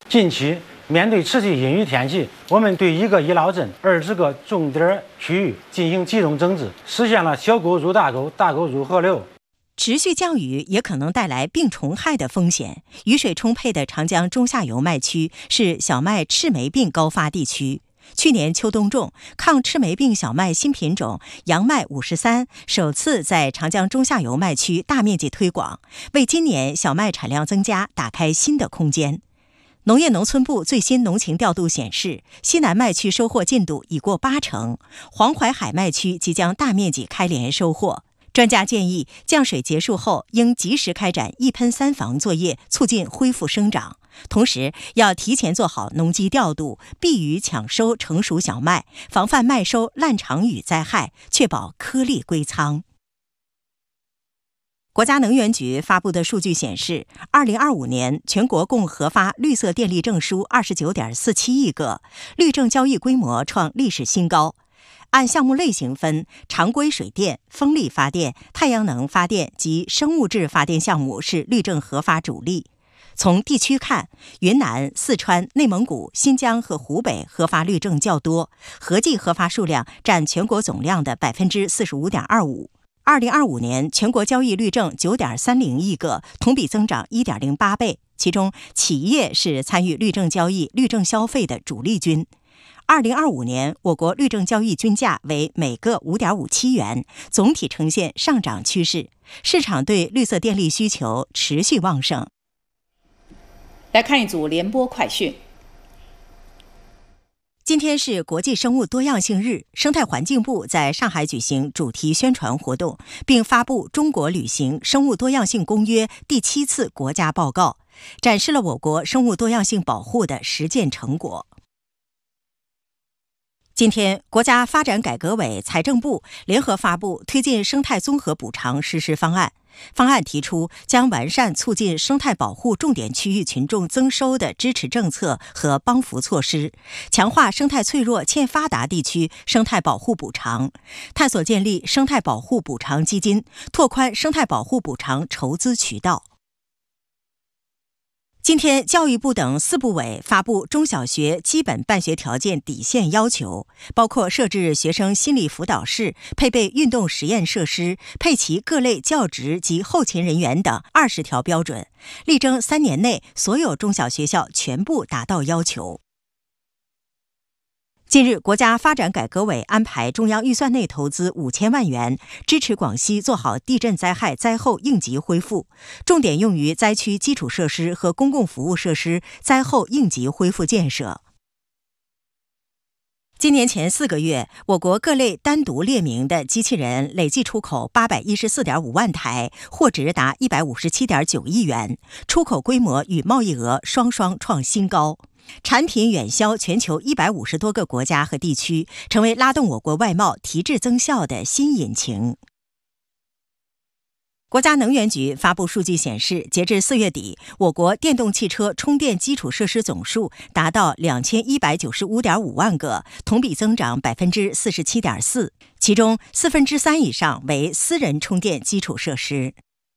近期面对持续阴雨天气，我们对1个医疗镇、20个重点区域进行集中整治，实现了小沟入大沟、大沟入河流。 持续降雨也可能带来病虫害的风险。雨水充沛的长江中下游麦区是小麦赤霉病高发地区。去年秋冬种抗赤霉病小麦新品种杨麦53首次在长江中下游麦区大面积推广，为今年小麦产量增加打开新的空间。农业农村部最新农情调度显示，西南麦区收获进度已过80%，黄淮海麦区即将大面积开镰收获。专家建议，降水结束后应及时开展1喷3防作业，促进恢复生长。同时，要提前做好农机调度，避雨抢收成熟小麦，防范麦收烂场雨灾害，确保颗粒归仓。国家能源局发布的数据显示，2025年全国共核发绿色电力证书29.47亿个，绿证交易规模创历史新高。按项目类型分，常规水电、风力发电、太阳能发电及生物质发电项目是绿证核发主力。从地区看，云南、四川、内蒙古、新疆和湖北核发绿证较多，合计核发数量占全国总量的 45.25%。2025年全国交易绿证 9.30 亿个，同比增长 1.08 倍，其中企业是参与绿证交易、绿证消费的主力军。2025年我国绿证交易均价为每个 5.57 元，总体呈现上涨趋势，市场对绿色电力需求持续旺盛。 来看一组联播快讯。 今天是国际生物多样性日，生态环境部在上海举行主题宣传活动，并发布《中国履行生物多样性公约》第7次国家报告，展示了我国生物多样性保护的实践成果。今天，国家发展改革委、财政部联合发布推进生态综合补偿实施方案。方案提出，将完善促进生态保护重点区域群众增收的支持政策和帮扶措施，强化生态脆弱欠发达地区生态保护补偿，探索建立生态保护补偿基金，拓宽生态保护补偿筹资渠道。今天，教育部等4部委发布中小学基本办学条件底线要求，包括设置学生心理辅导室、配备运动实验设施、配齐各类教职及后勤人员等20条标准，力争3年内所有中小学校全部达到要求。近日，国家发展改革委安排中央预算内投资5000万元，支持广西做好地震灾害灾后应急恢复，重点用于灾区基础设施和公共服务设施灾后应急恢复建设。今年前4个月，我国各类单独列明的机器人累计出口814.5万台，货值达157.9亿元，出口规模与贸易额双双创新高。产品远销全球150多个国家和地区，成为拉动我国外贸提质增效的新引擎。国家能源局发布数据显示，截至4月底，我国电动汽车充电基础设施总数达到2195.5万个，同比增长 47.4%， 其中3/4以上为私人充电基础设施。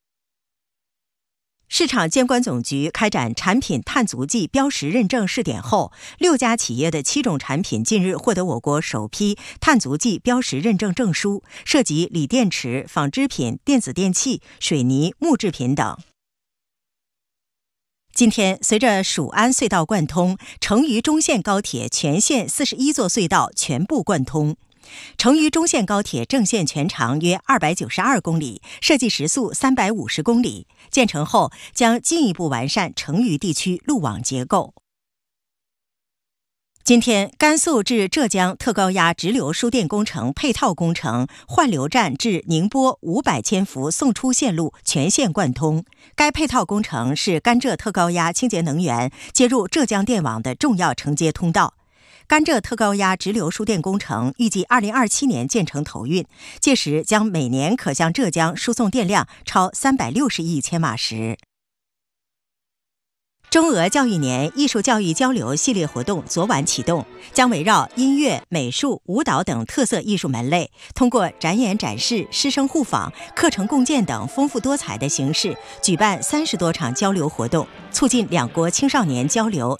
市场监管总局开展产品碳足迹标识认证试点后，6家企业的7种产品近日获得我国首批碳足迹标识认证证书，涉及锂电池、纺织品、电子电器、水泥、木制品等。今天，随着蜀安隧道贯通，成渝中线高铁全线41座隧道全部贯通。成渝中线高铁正线全长约292公里，设计时速350公里。建成后将进一步完善成渝地区路网结构。今天，甘肃至浙江特高压直流输电工程配套工程换流站至宁波500千伏送出线路全线贯通。该配套工程是甘浙特高压清洁能源接入浙江电网的重要承接通道。甘浙特高压直流输电工程预计2027年建成投运，届时将每年可向浙江输送电量超360亿千瓦时。中俄教育年艺术教育交流系列活动昨晚启动，将围绕音乐、美术、舞蹈等特色艺术门类，通过展演展示、师生互访、课程共建等丰富多彩的形式，举办30多场交流活动，促进两国青少年交流